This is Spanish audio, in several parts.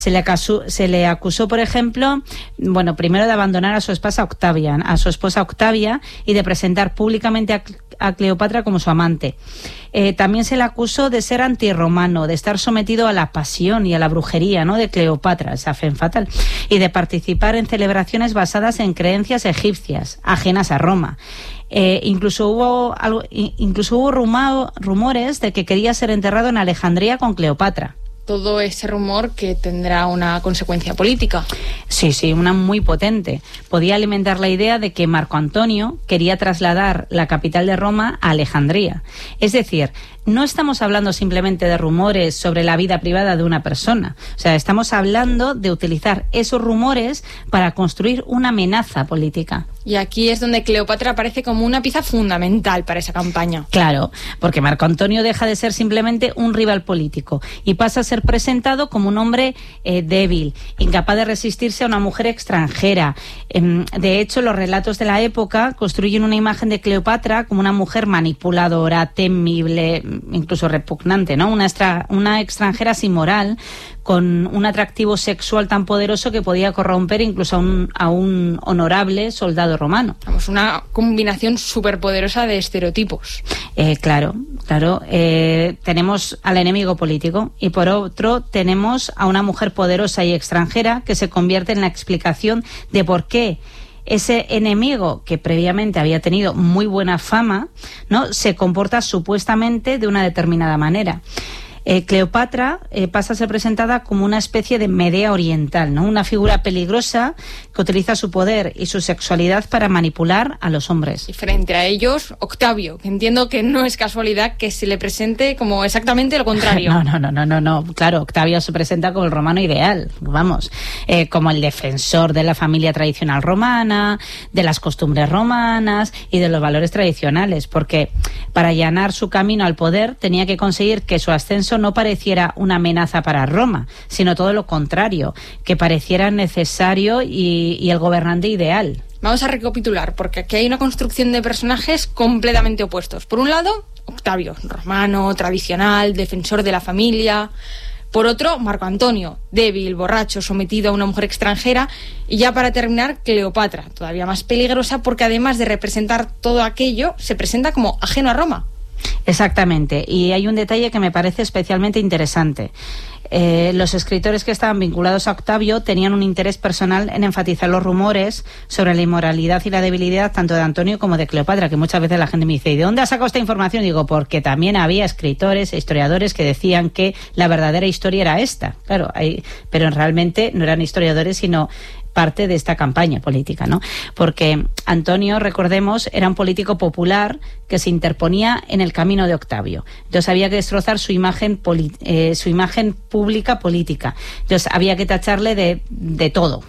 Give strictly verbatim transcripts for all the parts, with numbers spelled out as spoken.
Se le, acusó, se le acusó, por ejemplo, bueno, primero de abandonar a su esposa Octavia, a su esposa Octavia y de presentar públicamente a, a Cleopatra como su amante. Eh, también se le acusó de ser antirromano, de estar sometido a la pasión y a la brujería, ¿no?, de Cleopatra, esa femme fatal, y de participar en celebraciones basadas en creencias egipcias, ajenas a Roma. Eh, incluso hubo algo, incluso hubo rumao, rumores de que quería ser enterrado en Alejandría con Cleopatra. Todo ese rumor que tendrá una consecuencia política. Sí, sí, una muy potente. Podía alimentar la idea de que Marco Antonio quería trasladar la capital de Roma a Alejandría. Es decir, no estamos hablando simplemente de rumores sobre la vida privada de una persona. O sea, estamos hablando de utilizar esos rumores para construir una amenaza política. Y aquí es donde Cleopatra aparece como una pieza fundamental para esa campaña. Claro, porque Marco Antonio deja de ser simplemente un rival político y pasa a ser presentado como un hombre eh, débil, incapaz de resistirse a una mujer extranjera. Eh, de hecho, los relatos de la época construyen una imagen de Cleopatra como una mujer manipuladora, temible, incluso repugnante, ¿no? Una, extra, una extranjera sin moral, con un atractivo sexual tan poderoso que podía corromper incluso a un, a un honorable soldado romano. Vamos, una combinación súper poderosa de estereotipos. Eh, claro, claro. Eh, tenemos al enemigo político y por otro tenemos a una mujer poderosa y extranjera que se convierte en la explicación de por qué ese enemigo, que previamente había tenido muy buena fama, ¿no?, se comporta supuestamente de una determinada manera. Eh, Cleopatra eh, pasa a ser presentada como una especie de Medea oriental, ¿no?, una figura peligrosa que utiliza su poder y su sexualidad para manipular a los hombres. Y frente a ellos, Octavio, que entiendo que no es casualidad que se le presente como exactamente lo contrario. No, no, no, no, no, no. Claro, Octavio se presenta como el romano ideal, vamos, eh, como el defensor de la familia tradicional romana, de las costumbres romanas y de los valores tradicionales, porque para allanar su camino al poder tenía que conseguir que su ascenso no pareciera una amenaza para Roma, sino todo lo contrario, que pareciera necesario y, y el gobernante ideal. Vamos a recapitular, porque aquí hay una construcción de personajes completamente opuestos. Por un lado, Octavio, romano, tradicional, defensor de la familia. Por otro, Marco Antonio, débil, borracho, sometido a una mujer extranjera. Y ya para terminar, Cleopatra, todavía más peligrosa porque además de representar todo aquello, se presenta como ajeno a Roma. Exactamente, y hay un detalle que me parece especialmente interesante. Eh, los escritores que estaban vinculados a Octavio tenían un interés personal en enfatizar los rumores sobre la inmoralidad y la debilidad tanto de Antonio como de Cleopatra, que muchas veces la gente me dice, ¿y de dónde has sacado esta información? Digo, porque también había escritores e historiadores que decían que la verdadera historia era esta. Claro, hay, pero realmente no eran historiadores, sino parte de esta campaña política, ¿no? Porque Antonio, recordemos, era un político popular que se interponía en el camino de Octavio. Entonces había que destrozar su imagen poli- eh, su imagen pública política. Entonces había que tacharle de, de todo.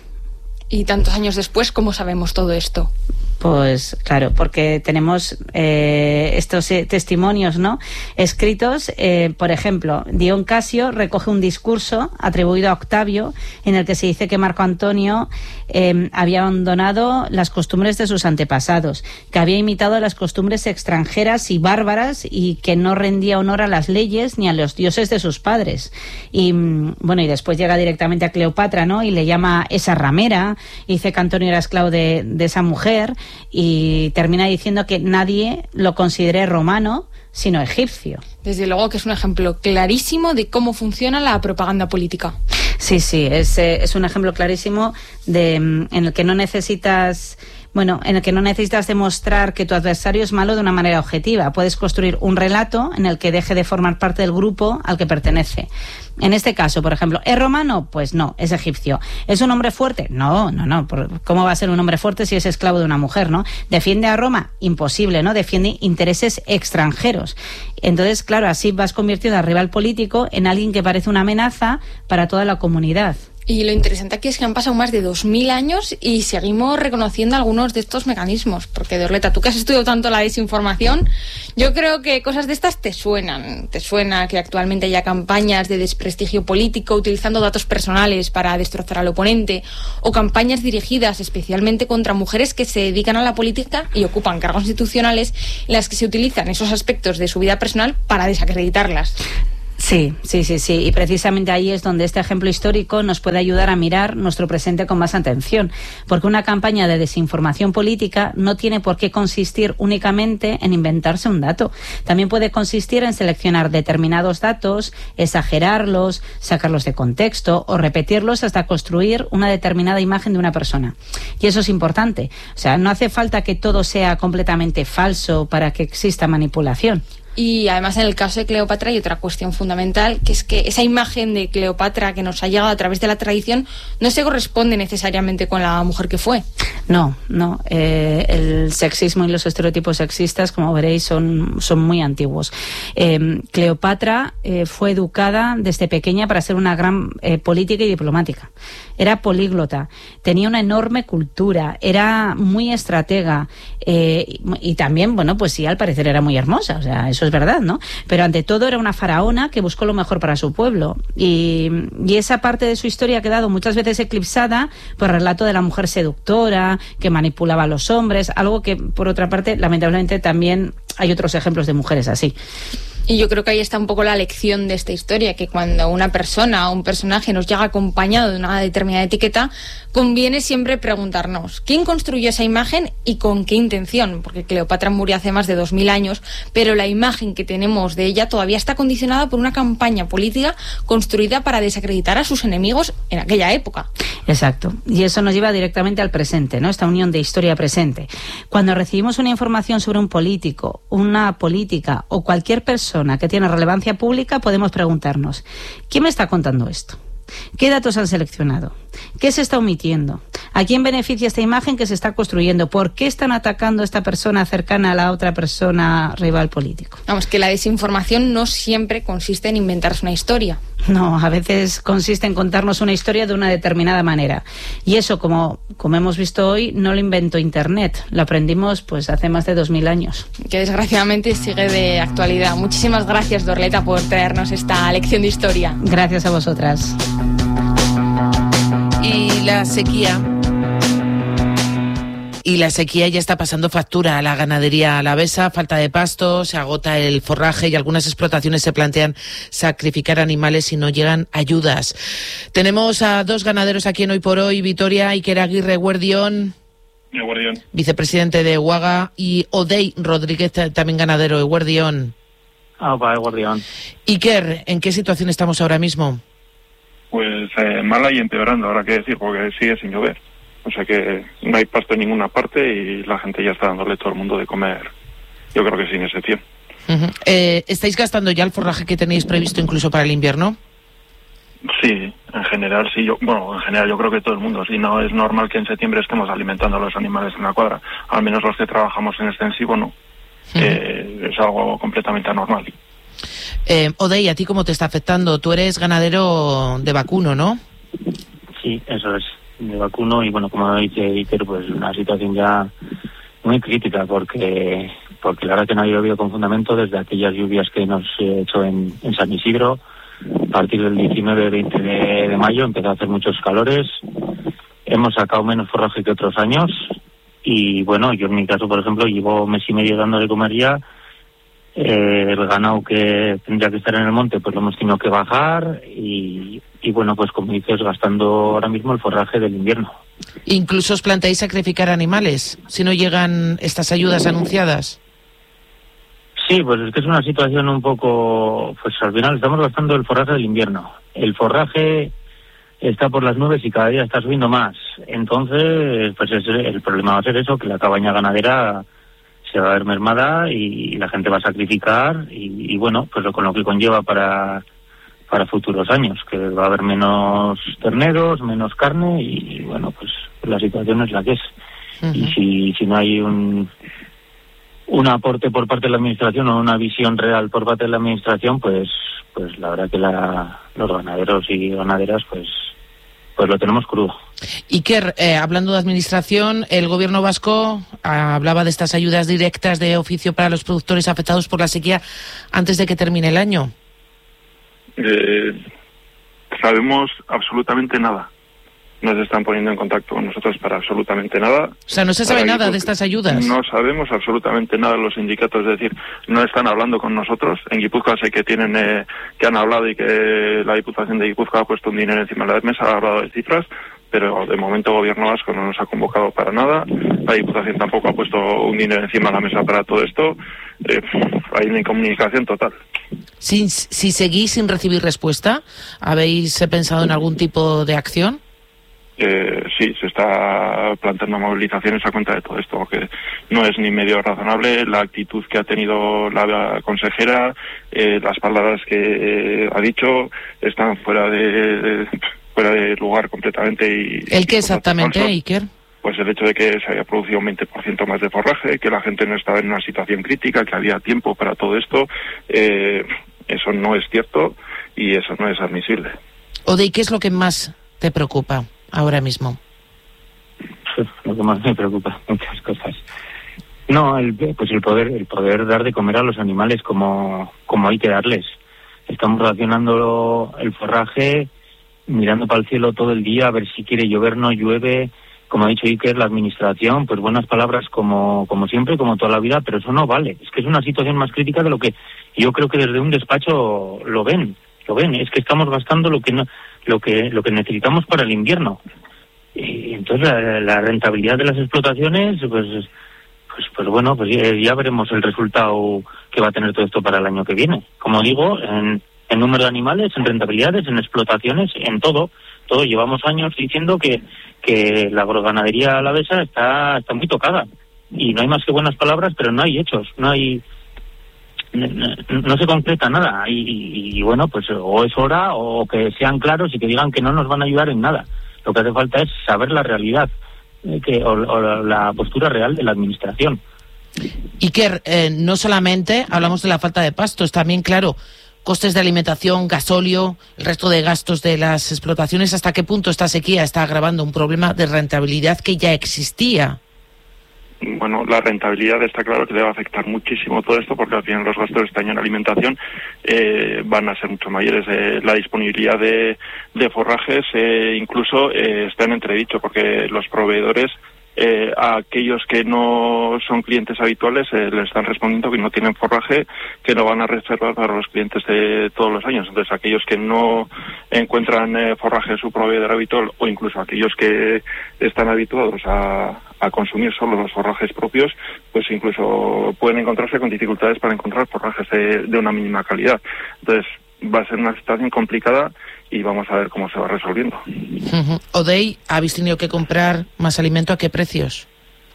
Y tantos años después, ¿cómo sabemos todo esto? Pues claro, porque tenemos eh, estos eh, testimonios, ¿no?, escritos. Eh, por ejemplo, Dion Casio recoge un discurso atribuido a Octavio en el que se dice que Marco Antonio eh, había abandonado las costumbres de sus antepasados, que había imitado las costumbres extranjeras y bárbaras y que no rendía honor a las leyes ni a los dioses de sus padres. Y bueno, y después llega directamente a Cleopatra, ¿no?, y le llama esa ramera, y dice que Antonio era esclavo de, de esa mujer. Y termina diciendo que nadie lo considere romano, sino egipcio. Desde luego que es un ejemplo clarísimo de cómo funciona la propaganda política. Sí, sí, es, es un ejemplo clarísimo de, en el que no necesitas... Bueno, en el que no necesitas demostrar que tu adversario es malo de una manera objetiva. Puedes construir un relato en el que deje de formar parte del grupo al que pertenece. En este caso, por ejemplo, ¿es romano? Pues no, es egipcio. ¿Es un hombre fuerte? No, no, no. ¿Cómo va a ser un hombre fuerte si es esclavo de una mujer, no? ¿Defiende a Roma? Imposible, ¿no? Defiende intereses extranjeros. Entonces, claro, así vas convirtiendo al rival político en alguien que parece una amenaza para toda la comunidad. Y lo interesante aquí es que han pasado más de dos mil años y seguimos reconociendo algunos de estos mecanismos. Porque, Dorleta, tú que has estudiado tanto la desinformación, yo creo que cosas de estas te suenan. Te suena que actualmente haya campañas de desprestigio político utilizando datos personales para destrozar al oponente, o campañas dirigidas especialmente contra mujeres que se dedican a la política y ocupan cargos institucionales, en las que se utilizan esos aspectos de su vida personal para desacreditarlas. Sí, sí, sí, sí. Y precisamente ahí es donde este ejemplo histórico nos puede ayudar a mirar nuestro presente con más atención. Porque una campaña de desinformación política no tiene por qué consistir únicamente en inventarse un dato. También puede consistir en seleccionar determinados datos, exagerarlos, sacarlos de contexto o repetirlos hasta construir una determinada imagen de una persona. Y eso es importante. O sea, no hace falta que todo sea completamente falso para que exista manipulación. Y además en el caso de Cleopatra hay otra cuestión fundamental, que es que esa imagen de Cleopatra que nos ha llegado a través de la tradición no se corresponde necesariamente con la mujer que fue. No, no. Eh, el sexismo y los estereotipos sexistas, como veréis, son, son muy antiguos. Eh, Cleopatra eh, fue educada desde pequeña para ser una gran eh, política y diplomática. Era políglota, tenía una enorme cultura, era muy estratega eh, y, y también, bueno, pues sí, al parecer era muy hermosa, o sea, eso es verdad, ¿no? Pero ante todo era una faraona que buscó lo mejor para su pueblo. Y, y esa parte de su historia ha quedado muchas veces eclipsada por el relato de la mujer seductora, que manipulaba a los hombres, algo que, por otra parte, lamentablemente también hay otros ejemplos de mujeres así. Y yo creo que ahí está un poco la lección de esta historia, que cuando una persona o un personaje nos llega acompañado de una determinada etiqueta, conviene siempre preguntarnos ¿quién construyó esa imagen y con qué intención? Porque Cleopatra murió hace más de dos mil años, pero la imagen que tenemos de ella todavía está condicionada por una campaña política construida para desacreditar a sus enemigos en aquella época. Exacto. Y eso nos lleva directamente al presente, ¿no? Esta unión de historia-presente. Cuando recibimos una información sobre un político, una política o cualquier persona que tiene relevancia pública, podemos preguntarnos ¿quién me está contando esto? ¿Qué datos han seleccionado? ¿Qué se está omitiendo? ¿A quién beneficia esta imagen que se está construyendo? ¿Por qué están atacando a esta persona cercana a la otra persona rival político? Vamos, que la desinformación no siempre consiste en inventarse una historia. No, a veces consiste en contarnos una historia de una determinada manera. Y eso, como, como hemos visto hoy, no lo inventó Internet. Lo aprendimos pues hace más de dos mil años. Que desgraciadamente sigue de actualidad. Muchísimas gracias, Dorleta, por traernos esta lección de historia. Gracias a vosotras. Y la sequía... Y la sequía ya está pasando factura a la ganadería alavesa, falta de pasto, se agota el forraje y algunas explotaciones se plantean sacrificar animales si no llegan ayudas. Tenemos a dos ganaderos aquí en Hoy por Hoy, Vitoria, Iker Aguirre Guardión, vicepresidente de Uaga, y Odey Rodríguez, también ganadero de Guardión. Ah, va, Guardión. Iker, ¿en qué situación estamos ahora mismo? Pues eh, mala y empeorando, ahora qué decir, porque sigue sin llover. O sea que no hay pasto en ninguna parte y la gente ya está dándole todo el mundo de comer, yo creo que sin excepción. Uh-huh. Eh, ¿Estáis gastando ya el forraje que tenéis previsto incluso para el invierno? Sí, en general sí. Yo, bueno, en general yo creo que todo el mundo. Si no, es normal que en septiembre estemos alimentando a los animales en la cuadra. Al menos los que trabajamos en extensivo no. Uh-huh. Eh, es algo completamente anormal. Eh, Odey, ¿a ti cómo te está afectando? Tú eres ganadero de vacuno, ¿no? Sí, eso es. De vacuno y bueno, como dice Iker, pues una situación ya muy crítica porque porque la verdad que no ha llovido con fundamento desde aquellas lluvias que nos he hecho en, en San Isidro. A partir del diecinueve veinte de, de mayo empezó a hacer muchos calores, hemos sacado menos forraje que otros años y bueno, yo en mi caso por ejemplo llevo mes y medio dando de comer ya. Eh, el ganado que tendría que estar en el monte pues lo hemos tenido que bajar y, y bueno, pues como dices, gastando ahora mismo el forraje del invierno. ¿Incluso os planteáis sacrificar animales si no llegan estas ayudas anunciadas? Sí, pues es que es una situación un poco, pues al final estamos gastando el forraje del invierno. El forraje está por las nubes y cada día está subiendo más. Entonces, pues es, el problema va a ser eso, que la cabaña ganadera se va a ver mermada y la gente va a sacrificar y, y bueno, pues lo, con lo que conlleva para para futuros años, que va a haber menos terneros, menos carne y, y bueno, pues la situación es la que es. Uh-huh. Y si, si no hay un un aporte por parte de la administración o una visión real por parte de la administración, pues pues la verdad que la, los ganaderos y ganaderas pues pues lo tenemos crudo. Iker, eh, hablando de administración, el gobierno vasco ah, hablaba de estas ayudas directas de oficio para los productores afectados por la sequía antes de que termine el año. Eh, sabemos absolutamente nada. no se están poniendo en contacto con nosotros para absolutamente nada. O sea, no se sabe Para nada Guipúzcoa, de estas ayudas. No sabemos absolutamente nada los sindicatos, es decir, no están hablando con nosotros. En Guipúzcoa sé que tienen, eh, que han hablado y que la Diputación de Guipúzcoa ha puesto un dinero encima de la mesa, ha hablado de cifras, pero de momento el gobierno vasco no nos ha convocado para nada. La Diputación tampoco ha puesto un dinero encima de la mesa para todo esto. Eh, hay una incomunicación total. Si, si seguís sin recibir respuesta, ¿habéis pensado en algún tipo de acción? Eh, sí, se está planteando movilizaciones a cuenta de todo esto, porque no es ni medio razonable la actitud que ha tenido la consejera, eh, las palabras que eh, ha dicho están fuera de, de fuera de lugar completamente. Y, ¿El qué exactamente, Iker? Pues el hecho de que se haya producido un veinte por ciento más de forraje, que la gente no estaba en una situación crítica, que había tiempo para todo esto, eh, eso no es cierto y eso no es admisible. Odey, ¿qué es lo que más te preocupa ahora mismo? Lo que más me preocupa, muchas cosas. No, el, pues el poder, el poder dar de comer a los animales como, como hay que darles. Estamos racionando el forraje, mirando para el cielo todo el día, a ver si quiere llover, no llueve. Como ha dicho Iker, la administración, pues buenas palabras como, como siempre, como toda la vida, pero eso no vale. Es que es una situación más crítica de lo que yo creo que desde un despacho lo ven, lo ven. Es que estamos gastando lo que no, lo que, lo que necesitamos para el invierno. Y entonces la, la rentabilidad de las explotaciones, pues, pues, pues bueno, pues ya, ya veremos el resultado que va a tener todo esto para el año que viene. Como digo, en, en número de animales, en rentabilidades, en explotaciones, en todo. Todo llevamos años diciendo que, que la agroganadería alavesa está, está muy tocada. Y no hay más que buenas palabras, pero no hay hechos, no hay... No, no se concreta nada. Y, y, y bueno, pues o es hora o que sean claros y que digan que no nos van a ayudar en nada. Lo que hace falta es saber la realidad eh, que, o, o la postura real de la administración. Iker, eh, no solamente hablamos de la falta de pastos, también, claro, costes de alimentación, gasóleo, el resto de gastos de las explotaciones. ¿Hasta qué punto esta sequía está agravando un problema de rentabilidad que ya existía? Bueno, la rentabilidad está claro que le va a afectar muchísimo todo esto, porque al final los gastos de este año en alimentación eh, van a ser mucho mayores. Eh, la disponibilidad de, de forrajes eh, incluso eh, está en entredicho, porque los proveedores, eh, a aquellos que no son clientes habituales, eh, le están respondiendo que no tienen forraje, que lo van a reservar para los clientes de todos los años. Entonces, aquellos que no encuentran eh, forraje en su proveedor habitual, o incluso aquellos que están habituados a a consumir solo los forrajes propios, pues incluso pueden encontrarse con dificultades para encontrar forrajes de, de una mínima calidad. Entonces va a ser una situación complicada y vamos a ver cómo se va resolviendo. Uh-huh. Odey, ¿habéis tenido que comprar más alimento? ¿A qué precios?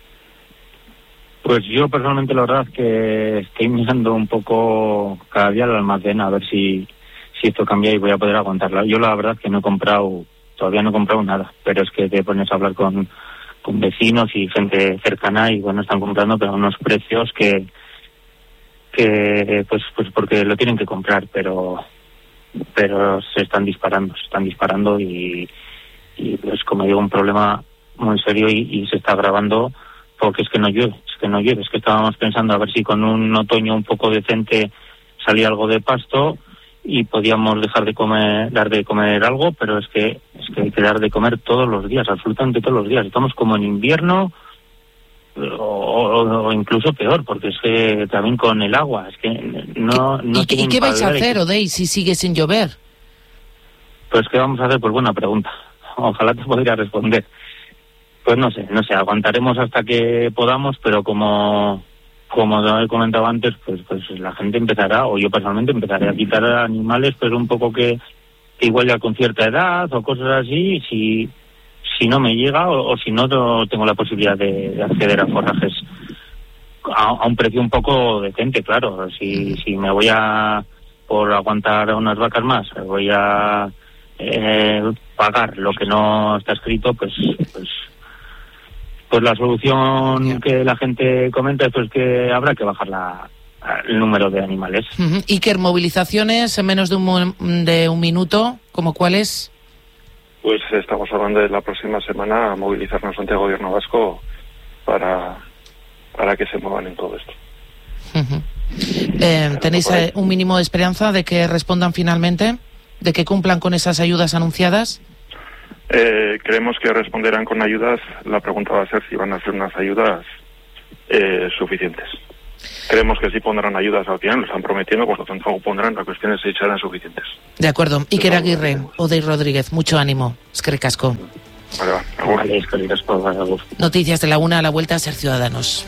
Pues yo personalmente la verdad es que estoy mirando un poco cada día al almacén a ver si, si esto cambia y voy a poder aguantarla. Yo la verdad es que no he comprado, todavía no he comprado nada, pero es que te pones a hablar con con vecinos y gente cercana y bueno, están comprando pero a unos precios que que pues pues porque lo tienen que comprar, pero pero se están disparando, se están disparando y, y pues como digo, un problema muy serio y, y se está agravando porque es que no llueve, es que no llueve, es que estábamos pensando a ver si con un otoño un poco decente salía algo de pasto y podíamos dejar de comer, dar de comer algo, pero es que es que hay que dar de comer todos los días, absolutamente todos los días. Estamos como en invierno o, o, o incluso peor, porque es que también con el agua, es que no... no ¿Y, qué, ¿y qué vais a hacer, Odey, si sigue sin llover? Pues ¿qué vamos a hacer? Pues buena pregunta. Ojalá te podría responder. Pues no sé, no sé, aguantaremos hasta que podamos, pero como... Como he comentado antes, pues pues la gente empezará, o yo personalmente empezaré a quitar animales, pero un poco que, que igual ya con cierta edad o cosas así, si si no me llega o, o si no, no tengo la posibilidad de, de acceder a forrajes a, a un precio un poco decente, claro. Si si me voy a, por aguantar unas vacas más, voy a eh, pagar lo que no está escrito, pues pues Pues la solución yeah. que la gente comenta es pues que habrá que bajar la, el número de animales. Uh-huh. Iker, movilizaciones en menos de un, de un minuto, ¿como cuáles? Pues estamos hablando de la próxima semana a movilizarnos ante el gobierno vasco para, para que se muevan en todo esto. Uh-huh. eh, ¿Tenéis eh, un mínimo de esperanza de que respondan finalmente? ¿De que cumplan con esas ayudas anunciadas? Eh, creemos que responderán con ayudas. La pregunta va a ser si van a ser unas ayudas eh, suficientes. Creemos que sí pondrán ayudas al final, lo están prometiendo, por lo tanto pondrán, la cuestión es si serán suficientes. De acuerdo. Iker Aguirre, Odey Rodríguez, mucho ánimo. Eskerrik asko. Vale, va. Vale, eskerrik asko, vale, agur. Noticias de la una a la vuelta a Ser Ciudadanos.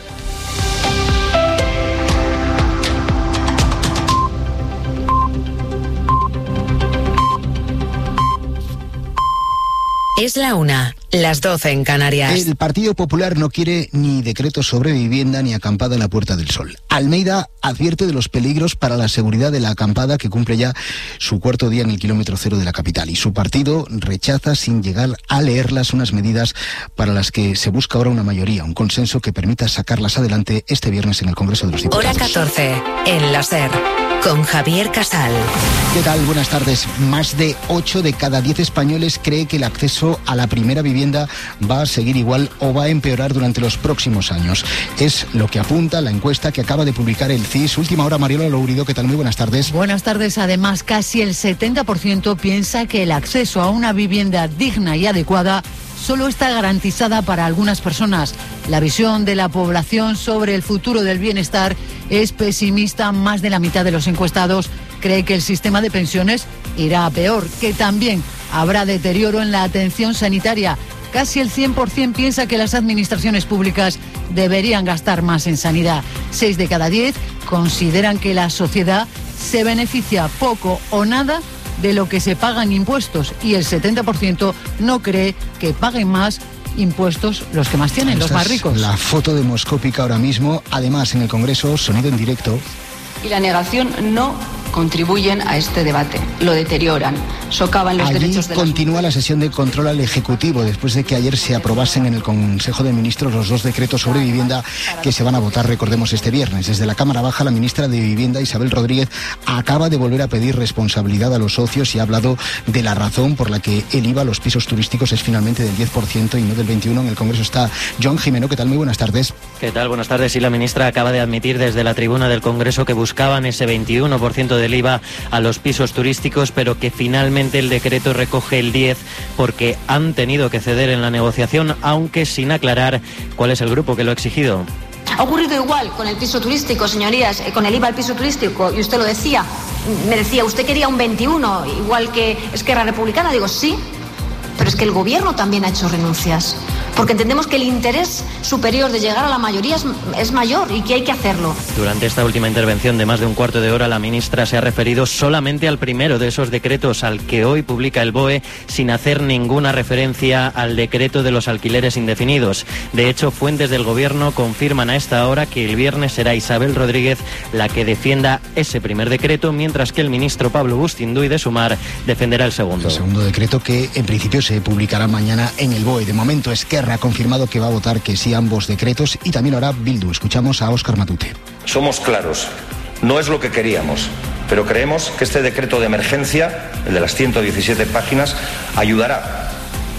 Es la una, las doce en Canarias. El Partido Popular no quiere ni decreto sobre vivienda ni acampada en la Puerta del Sol. Almeida advierte de los peligros para la seguridad de la acampada que cumple ya su cuarto día en el kilómetro cero de la capital. Y su partido rechaza, sin llegar a leerlas, unas medidas para las que se busca ahora una mayoría, un consenso que permita sacarlas adelante este viernes en el Congreso de los Diputados. Hora catorce, en la SER, con Javier Casal. ¿Qué tal? Buenas tardes. Más de ocho de cada diez españoles cree que el acceso a la primera vivienda va a seguir igual o va a empeorar durante los próximos años. Es lo que apunta la encuesta que acaba de publicar el C I S. Última hora, Mariola Lourido, ¿qué tal? Muy buenas tardes. Buenas tardes. Además, casi el setenta por ciento piensa que el acceso a una vivienda digna y adecuada solo está garantizada para algunas personas. La visión de la población sobre el futuro del bienestar es pesimista. Más de la mitad de los encuestados cree que el sistema de pensiones irá a peor, que también habrá deterioro en la atención sanitaria. Casi el cien por ciento piensa que las administraciones públicas deberían gastar más en sanidad. Seis de cada diez consideran que la sociedad se beneficia poco o nada de lo que se paga en impuestos, y el setenta por ciento no cree que paguen más impuestos los que más tienen, los más ricos. La foto demoscópica ahora mismo, además en el Congreso, sonido en directo. Y la negación no contribuyen a este debate, lo deterioran, socavan los Allí derechos de las... continúa la sesión de control al Ejecutivo después de que ayer se aprobasen en el Consejo de Ministros los dos decretos sobre vivienda que se van a votar, recordemos, este viernes. Desde la Cámara Baja, la ministra de Vivienda, Isabel Rodríguez, acaba de volver a pedir responsabilidad a los socios y ha hablado de la razón por la que el I V A a los pisos turísticos es finalmente del diez por ciento y no del veintiuno por ciento. En el Congreso está Joan Jimeno. ¿Qué tal? Muy buenas tardes. ¿Qué tal? Buenas tardes. Y la ministra acaba de admitir desde la tribuna del Congreso que buscaban ese veintiuno por ciento del I V A a los pisos turísticos, pero que finalmente el decreto recoge el diez por ciento porque han tenido que ceder en la negociación, aunque sin aclarar cuál es el grupo que lo ha exigido. Ha ocurrido igual con el piso turístico, señorías, eh, con el I V A al piso turístico, y usted lo decía, me decía, usted quería un veintiuno, igual que Esquerra Republicana. Digo, sí, pero es que el gobierno también ha hecho renuncias, porque entendemos que el interés superior de llegar a la mayoría es, es mayor y que hay que hacerlo. Durante esta última intervención de más de un cuarto de hora, la ministra se ha referido solamente al primero de esos decretos, al que hoy publica el B O E, sin hacer ninguna referencia al decreto de los alquileres indefinidos. De hecho, fuentes del gobierno confirman a esta hora que el viernes será Isabel Rodríguez la que defienda ese primer decreto, mientras que el ministro Pablo Bustinduy de Sumar defenderá el segundo. El segundo decreto que en principio se publicará mañana en el B O E. De momento, Esquerra ha confirmado que va a votar que sí a ambos decretos, y también ahora Bildu. Escuchamos a Óscar Matute. Somos claros, no es lo que queríamos, pero creemos que este decreto de emergencia, el de las ciento diecisiete páginas, ayudará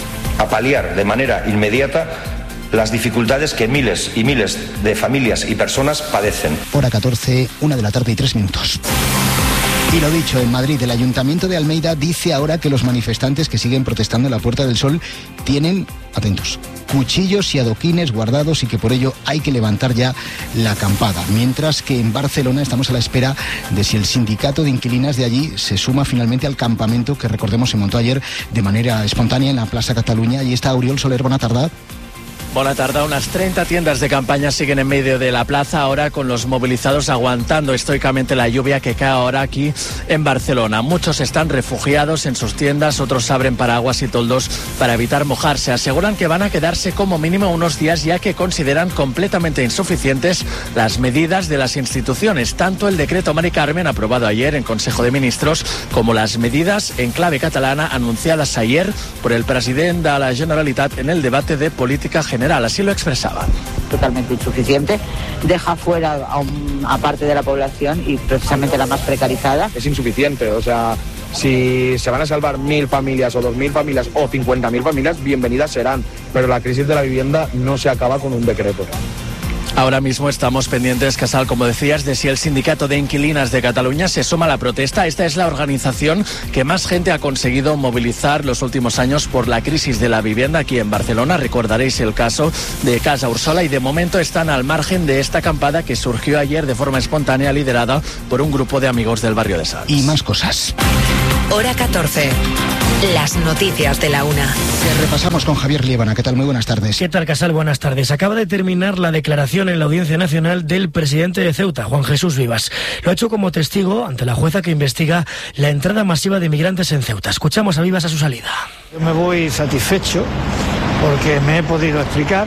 a paliar de manera inmediata las dificultades que miles y miles de familias y personas padecen. Hora catorce, una de la tarde y tres minutos. Y lo dicho, en Madrid, el Ayuntamiento de Almeida dice ahora que los manifestantes que siguen protestando en la Puerta del Sol tienen, atentos, cuchillos y adoquines guardados y que por ello hay que levantar ya la acampada. Mientras que en Barcelona estamos a la espera de si el sindicato de inquilinas de allí se suma finalmente al campamento que, recordemos, se montó ayer de manera espontánea en la Plaza Cataluña. Allí está Oriol Soler, bona tarda. Bona tarda. Unas treinta tiendas de campaña siguen en medio de la plaza ahora, con los movilizados aguantando estoicamente la lluvia que cae ahora aquí en Barcelona. Muchos están refugiados en sus tiendas, otros abren paraguas y toldos para evitar mojarse. Aseguran que van a quedarse como mínimo unos días, ya que consideran completamente insuficientes las medidas de las instituciones, tanto el decreto Mari Carmen aprobado ayer en Consejo de Ministros como las medidas en clave catalana anunciadas ayer por el presidente de la Generalitat en el debate de política general. Así lo expresaba. Totalmente insuficiente, deja fuera a, un, a parte de la población y precisamente la más precarizada. Es insuficiente, o sea, si se van a salvar mil familias o dos mil familias o cincuenta mil familias, bienvenidas serán, pero la crisis de la vivienda no se acaba con un decreto. Ahora mismo estamos pendientes, Casal, como decías, de si el Sindicato de Inquilinas de Cataluña se suma a la protesta. Esta es la organización que más gente ha conseguido movilizar los últimos años por la crisis de la vivienda aquí en Barcelona. Recordaréis el caso de Casa Ursola y de momento están al margen de esta acampada que surgió ayer de forma espontánea, liderada por un grupo de amigos del barrio de Sants. Y más cosas. Hora catorce. Las noticias de la una. Que repasamos con Javier Liébana. ¿Qué tal? Muy buenas tardes. ¿Qué tal, Casal? Buenas tardes. Acaba de terminar la declaración en la Audiencia Nacional del presidente de Ceuta, Juan Jesús Vivas. Lo ha hecho como testigo ante la jueza que investiga la entrada masiva de migrantes en Ceuta. Escuchamos a Vivas a su salida. Yo me voy satisfecho porque me he podido explicar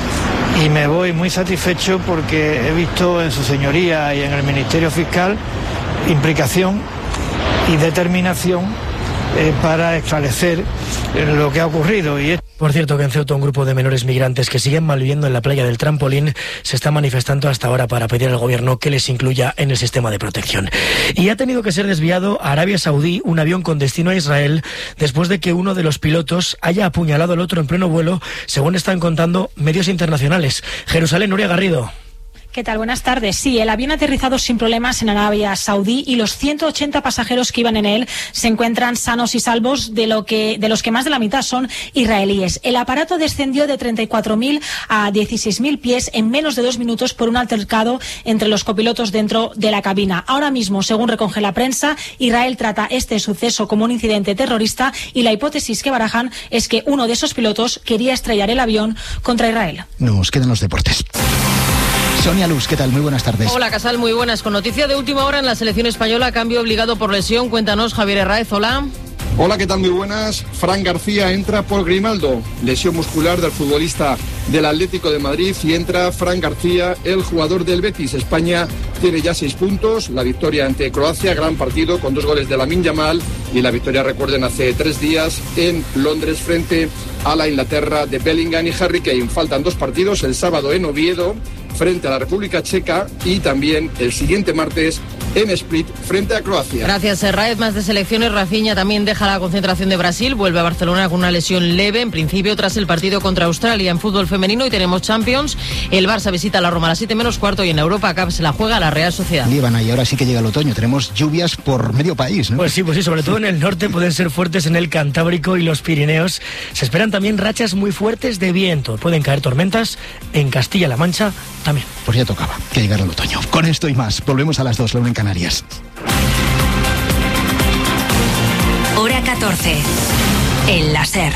y me voy muy satisfecho porque he visto en su señoría y en el Ministerio Fiscal implicación y determinación eh, para esclarecer eh, lo que ha ocurrido. Y es... Por cierto, que en Ceuta un grupo de menores migrantes que siguen malviviendo en la playa del Trampolín se está manifestando hasta ahora para pedir al gobierno que les incluya en el sistema de protección. Y ha tenido que ser desviado a Arabia Saudí un avión con destino a Israel después de que uno de los pilotos haya apuñalado al otro en pleno vuelo, según están contando medios internacionales. Jerusalén, Nuria Garrido. ¿Qué tal? Buenas tardes. Sí, el avión ha aterrizado sin problemas en Arabia Saudí y los ciento ochenta pasajeros que iban en él se encuentran sanos y salvos, de, lo que, de los que más de la mitad son israelíes. El aparato descendió de treinta y cuatro mil a dieciséis mil pies en menos de dos minutos por un altercado entre los copilotos dentro de la cabina. Ahora mismo, según recoge la prensa, Israel trata este suceso como un incidente terrorista y la hipótesis que barajan es que uno de esos pilotos quería estrellar el avión contra Israel. Nos quedan los deportes. Sonia Luz, ¿qué tal? Muy buenas tardes. Hola, Casal, muy buenas. Con noticia de última hora en la selección española, cambio obligado por lesión. Cuéntanos, Javier Herráez, hola. Hola, ¿qué tal? Muy buenas. Fran García entra por Grimaldo, lesión muscular del futbolista del Atlético de Madrid, y entra Fran García, el jugador del Betis. España tiene ya seis puntos, la victoria ante Croacia, gran partido con dos goles de Lamine Yamal, y la victoria, recuerden, hace tres días en Londres frente a la Inglaterra de Bellingham y Harry Kane. Faltan dos partidos, el sábado en Oviedo frente a la República Checa y también el siguiente martes en Split frente a Croacia. Gracias, Herráez. Más de selecciones. Rafinha también deja la concentración de Brasil, vuelve a Barcelona con una lesión leve, en principio tras el partido contra Australia. En fútbol femenino y tenemos Champions, el Barça visita a la Roma a las siete menos cuarto y en Europa Cup se la juega la Real Sociedad. Líbana, y ahora sí que llega el otoño, tenemos lluvias por medio país, ¿no? Pues sí, pues sí, sobre todo en el norte pueden ser fuertes en el Cantábrico y los Pirineos. Se esperan también rachas muy fuertes de viento, pueden caer tormentas en Castilla-La Mancha también. Pues ya tocaba que llegara el otoño. Con esto y más, volvemos a las dos, la una en Canarias. Hora catorce. El láser.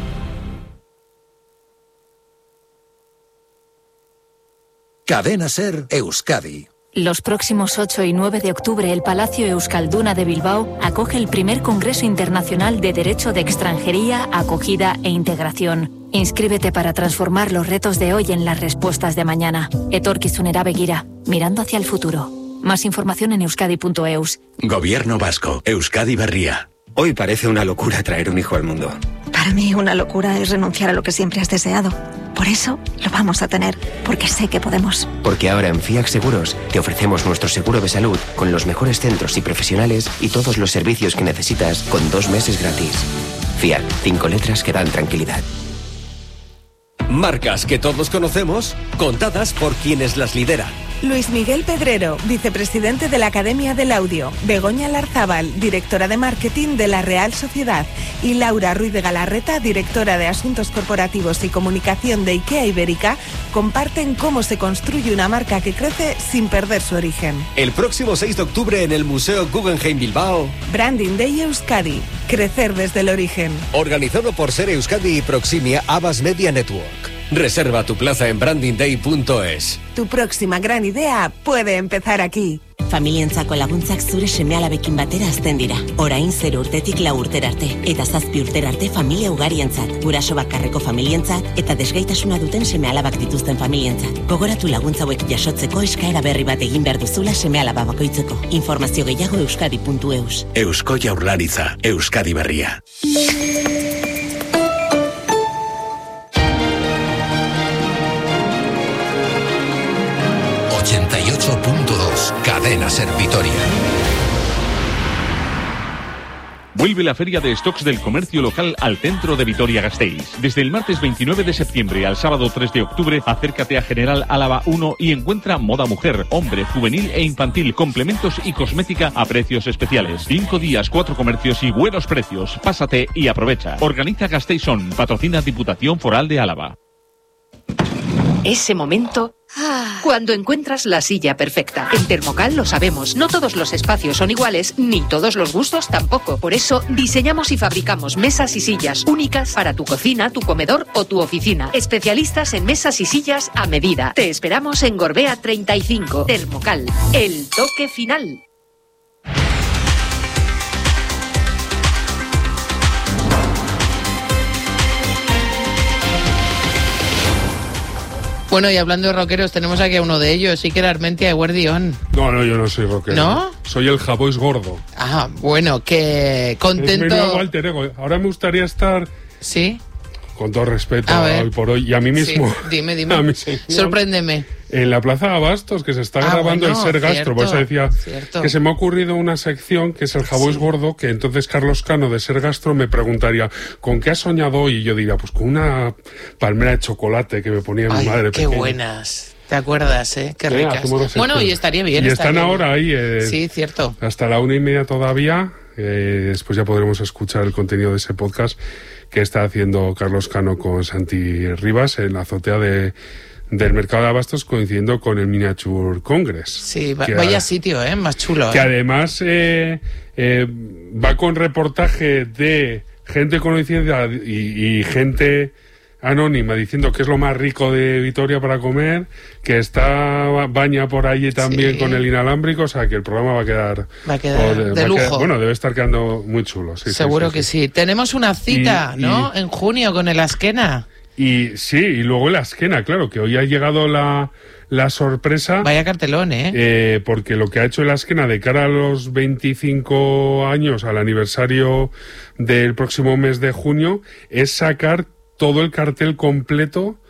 Cadena Ser Euskadi. Los próximos ocho y nueve de octubre, el Palacio Euskalduna de Bilbao acoge el primer Congreso Internacional de Derecho de Extranjería, Acogida e Integración. Inscríbete para transformar los retos de hoy en las respuestas de mañana. Etorkizunera begira, mirando hacia el futuro. Más información en euskadi punto eus. Gobierno Vasco, Euskadi Berria. Hoy parece una locura traer un hijo al mundo. Para mí una locura es renunciar a lo que siempre has deseado. Por eso lo vamos a tener, porque sé que podemos. Porque ahora en FIAC Seguros te ofrecemos nuestro seguro de salud con los mejores centros y profesionales y todos los servicios que necesitas con dos meses gratis. FIAC, cinco letras que dan tranquilidad. Marcas que todos conocemos, contadas por quienes las lideran. Luis Miguel Pedrero, vicepresidente de la Academia del Audio, Begoña Larzábal, directora de marketing de la Real Sociedad, y Laura Ruiz de Galarreta, directora de Asuntos Corporativos y Comunicación de IKEA Ibérica, comparten cómo se construye una marca que crece sin perder su origen. El próximo seis de octubre en el Museo Guggenheim Bilbao. Branding Day Euskadi, crecer desde el origen. Organizado por Ser Euskadi y Proximia Abbas Media Network. Reserva tu plaza en branding day punto es. Tu próxima gran idea puede empezar aquí. Familientzako laguntzak zure seme-alabekin batera azten dira. Orain zero urtetik lau urtera arte. Eta zazpi urtera arte familia ugarientzat. Guraso bakarreko familientzat eta desgaitasuna duten seme-alabak dituzten familientzat. Gogoratu laguntza hauek jasotzeko eskaera berri bat egin behar duzula seme-alaba bakoitzeko. Informazio gehiago euskadi puntu eus. Eusko Jaurlaritza, Euskadi Berria. ochenta y ocho punto dos, Cadena Ser Vitoria. Vuelve la Feria de Stocks del Comercio Local al centro de Vitoria-Gasteiz. Desde el martes veintinueve de septiembre al sábado tres de octubre, acércate a General Álava uno y encuentra moda mujer, hombre, juvenil e infantil, complementos y cosmética a precios especiales. Cinco días, cuatro comercios y buenos precios. Pásate y aprovecha. Organiza Gasteizón, patrocina Diputación Foral de Álava. Ese momento cuando encuentras la silla perfecta. En Termocal lo sabemos, no todos los espacios son iguales, ni todos los gustos tampoco. Por eso diseñamos y fabricamos mesas y sillas únicas para tu cocina, tu comedor o tu oficina. Especialistas en mesas y sillas a medida. Te esperamos en Gorbea treinta y cinco. Termocal, el toque final. Bueno, y hablando de rockeros, tenemos aquí a uno de ellos, Iker Armentia de Guardión. No, no, yo no soy rockero. ¿No? Soy el Javois gordo. Ah, bueno, que contento. Es mi nuevo alter ego. Ahora me gustaría estar... ¿Sí? Con todo respeto a hoy por hoy y a mí mismo. Sí, dime, dime. A mí señor, sorpréndeme. En la Plaza de Abastos, que se está ah, grabando bueno, el Ser Gastro. cierto, Por eso decía cierto. que se me ha ocurrido una sección que es el Javois sí. gordo, que entonces Carlos Cano de Ser Gastro me preguntaría, ¿con qué has soñado hoy? Y yo diría, pues con una palmera de chocolate que me ponía Ay, mi madre qué pequeña. Buenas. ¿Te acuerdas, eh? Qué ricas. Yeah, bueno, y estaría bien. Y estaría están bien. ahora ahí. Eh, sí, cierto. Hasta la una y media todavía. Eh, después ya podremos escuchar el contenido de ese podcast que está haciendo Carlos Cano con Santi Rivas en la azotea de, del Mercado de Abastos, coincidiendo con el Miniature Congress. Sí, va, vaya a, sitio, ¿eh? Más chulo. Que ¿eh? además eh, eh, va con reportaje de gente conocida y, y gente anónima diciendo que es lo más rico de Vitoria para comer, que está Baña por ahí también sí. con el inalámbrico, o sea que el programa va a quedar va a quedar de, de va lujo. Quedar, bueno, debe estar quedando muy chulo. Sí, seguro sí, sí, que sí. sí. Tenemos una cita, y, ¿no? Y, en junio con el Azkena. Y sí, y luego el Azkena, claro, que hoy ha llegado la la sorpresa. Vaya cartelón, ¿eh? eh porque lo que ha hecho el Azkena de cara a los veinticinco años, al aniversario del próximo mes de junio, es sacar todo el cartel completo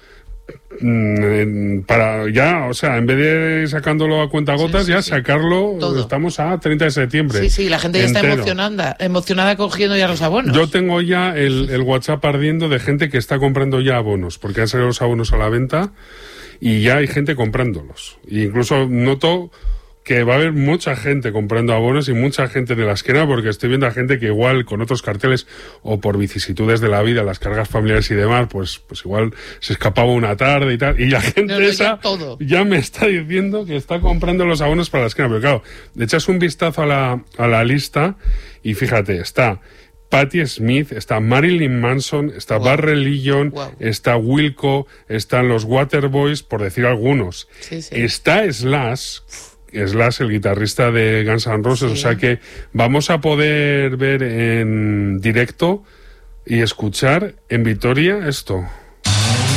mmm, para ya, o sea, en vez de sacándolo a cuentagotas, sí, sí, ya sí. sacarlo, todo. Estamos a treinta de septiembre. Sí, sí, la gente ya entero. está emocionada, emocionada cogiendo ya los abonos. Yo tengo ya el, el WhatsApp ardiendo de gente que está comprando ya abonos, porque han salido los abonos a la venta y ya hay gente comprándolos. E incluso noto que va a haber mucha gente comprando abonos y mucha gente de la esquina, porque estoy viendo a gente que igual con otros carteles o por vicisitudes de la vida, las cargas familiares y demás, pues pues igual se escapaba una tarde y tal, y la gente no, no, esa ya, ya me está diciendo que está comprando los abonos para la esquina, pero claro, le echas un vistazo a la, a la lista y fíjate, está Patti Smith, está Marilyn Manson, está wow. Bad Religion, wow. está Wilco, están los Waterboys, por decir algunos. Sí, sí. Está Slash, Slash, el guitarrista de Guns N' Roses, sí. O sea que vamos a poder ver en directo y escuchar en Vitoria esto.